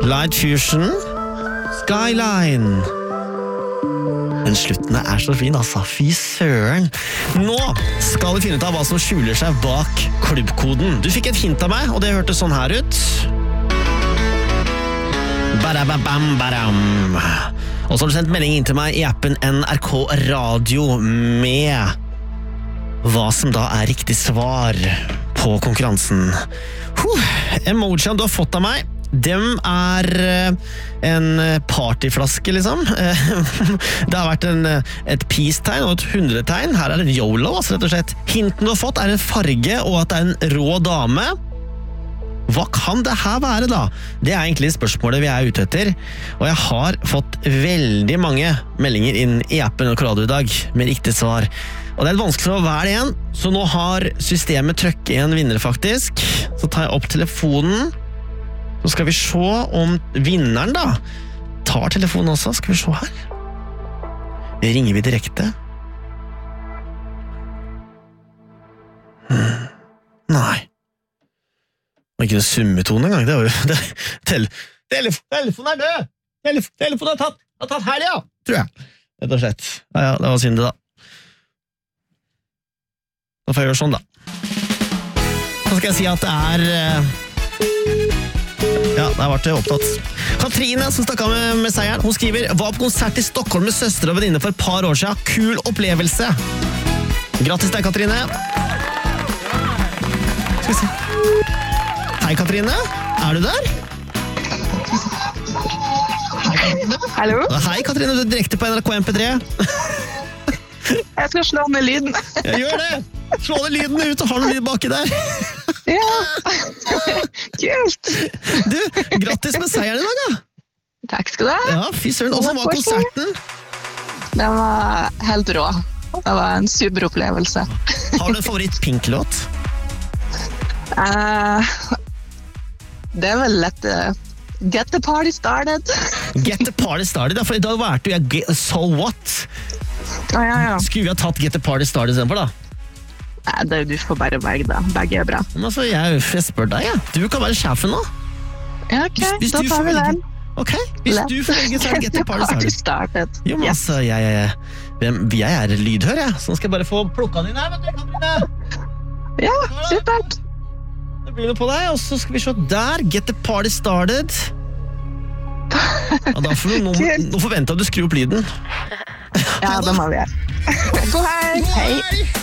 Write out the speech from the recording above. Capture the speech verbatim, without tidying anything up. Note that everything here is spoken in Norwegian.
Light Fusion, Skyline. Den slutten er så fin, altså. Fy søren. Nå skal vi finne ut av hva som skjuler seg bak klubbkoden. Du fikk et hint av meg, og det hørtes sånn her ut. Barababam, baram. Og så har du sendt melding inn til meg i appen N R K Radio med hva som da er riktig svar på konkurransen. Huh, emojiene du har fått av meg, dem er en partyflaske, liksom. Det har vært en, et peace-tegn og et hundretegn. Her er det YOLO, altså, rett og slett. Hinten du har fått er en farge og at det er en rå dame. Hva kan det her være, da? Det er egentlig spørsmålet vi er ute etter. Og jeg har fått veldig mange meldinger inn i appen og Radio i dag med riktig svar. Og det er vanskelig å være det igjen, så nå har systemet trøkket en vinner, faktisk. Så tar jeg opp telefonen. Så skal vi se om vinneren da tar telefonen også. Skal vi se her. Ringer vi direkte? Hmm. Nei. Det var ikke noe summetone engang. Det var jo... Det, tel, telef, telefonen er død! Telef, telefonen er tatt, er tatt her, ja! Tror jeg. Rett og slett. Ja, ja, det var synd det da. Da får jeg gjøre sånn da. Så skal jeg si at det er... Ja, det har vært opptatt. Katrine, som stakket med, med seieren, hun skriver: var på konsert i Stockholm med søster og venninne for et par år siden. Kul opplevelse. Grattis deg, Katrine. Skal vi se. Hei, Katrine. Er du der? Hallo? Hei, Katrine. Du er direkte på N R K M P tre. Jeg skal slå ned lyden. Jeg gjør det. Slå ned lyden ut, og har du lyd baki der. Ja, kult. Du, grattis med seieren i dag, da. Takk skal du ha. Ja, fy søren. Hvordan var konserten? Den var helt rå. Det var en super opplevelse. Har du en favoritt Pink-låt? Uh, det er vel lett uh, Get the party started. Get the party started, ja, for i dag var det jo So What? Ah, ja, ja. Skulle vi ha tatt Get the party started istedenfor, da? Nei, det, du får bare velge da. Begge er bra. Men altså, jeg, jeg spør deg, ja. Du kan være sjefen nå. Ja, ok. Hvis, hvis da tar vi den. Ok, hvis Lett. Du får velge, så er det Get the party started. Jo, men yes. Altså, jeg, jeg, jeg, jeg er lydhør, jeg. Så nå skal jeg bare få plukka den inn her, vet du, Katrine. Ja, supert. Det blir noe på deg, og så skal vi se der. Get the party started. Ja, da får du, nå, nå forventer jeg at du skrur opp lyden. Ja, det må vi gjøre. God hei. Hei.